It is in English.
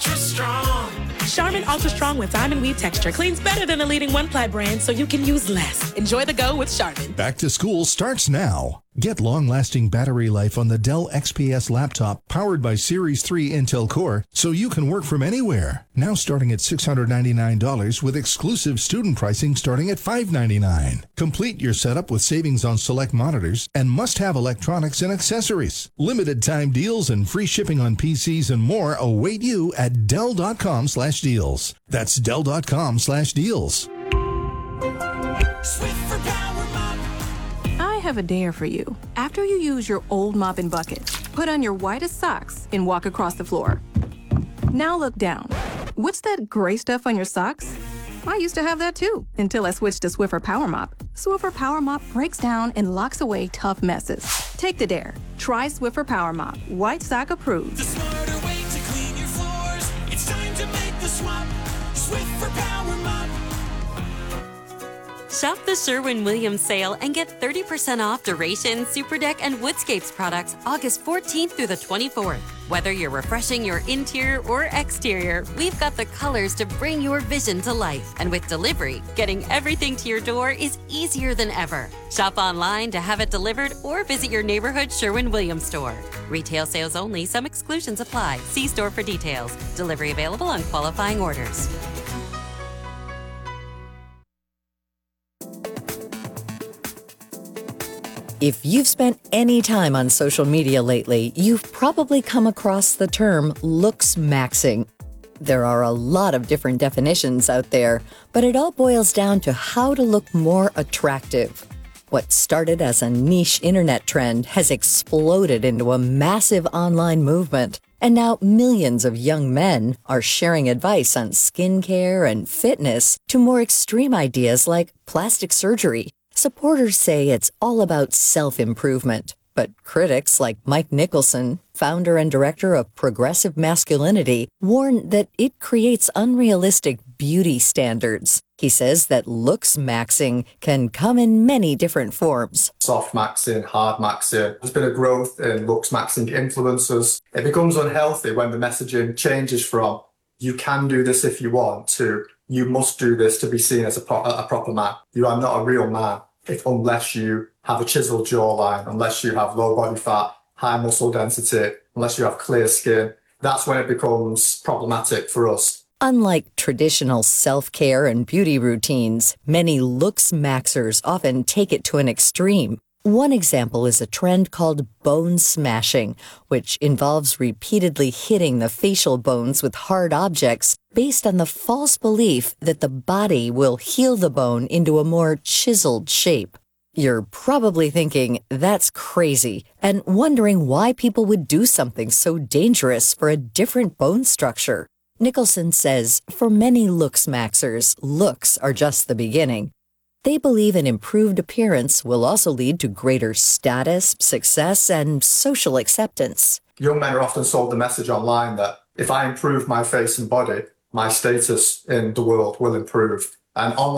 Ultra Strong. Charmin Ultra Strong with diamond weave texture cleans better than a leading one-ply brand, so you can use less. Enjoy the go with Charmin. Back to school starts now. Get long-lasting battery life on the Dell XPS laptop powered by Series 3 Intel Core so you can work from anywhere. Now starting at $699 with exclusive student pricing starting at $599. Complete your setup with savings on select monitors and must-have electronics and accessories. Limited time deals and free shipping on PCs and more await you at Dell.com/deals. That's Dell.com/deals. Swiffer Power Mop. I have a dare for you. After you use your old mop and bucket, put on your whitest socks and walk across the floor. Now look down. What's that gray stuff on your socks? I used to have that too, until I switched to Swiffer Power Mop. Swiffer Power Mop breaks down and locks away tough messes. Take the dare. Try Swiffer Power Mop. White sock approved. The smarter way to clean your floors. It's time to make the swap. Swiffer Power Mop. Shop the Sherwin-Williams sale and get 30% off Duration, Superdeck, and Woodscapes products August 14th through the 24th. Whether you're refreshing your interior or exterior, we've got the colors to bring your vision to life. And with delivery, getting everything to your door is easier than ever. Shop online to have it delivered or visit your neighborhood Sherwin-Williams store. Retail sales only. Some exclusions apply. See store for details. Delivery available on qualifying orders. If you've spent any time on social media lately, you've probably come across the term looks maxing. There are a lot of different definitions out there, but it all boils down to how to look more attractive. What started as a niche internet trend has exploded into a massive online movement, and now millions of young men are sharing advice on skincare and fitness to more extreme ideas like plastic surgery. Supporters say it's all about self-improvement, but critics like Mike Nicholson, founder and director of Progressive Masculinity, warn that it creates unrealistic beauty standards. He says that looks maxing can come in many different forms. Soft maxing, hard maxing. There's been a growth in looks maxing influencers. It becomes unhealthy when the messaging changes from you can do this if you want to you must do this to be seen as a proper man. You are not a real man unless you have a chiseled jawline, unless you have low body fat, high muscle density, unless you have clear skin. That's when it becomes problematic for us. Unlike traditional self-care and beauty routines, many looks maxers often take it to an extreme. One example is a trend called bone smashing, which involves repeatedly hitting the facial bones with hard objects based on the false belief that the body will heal the bone into a more chiseled shape. You're probably thinking, that's crazy, and wondering why people would do something so dangerous for a different bone structure. Nicholson says, for many looks maxers, looks are just the beginning. They believe an improved appearance will also lead to greater status, success, and social acceptance. Young men are often sold the message online that if I improve my face and body, my status in the world will improve. And online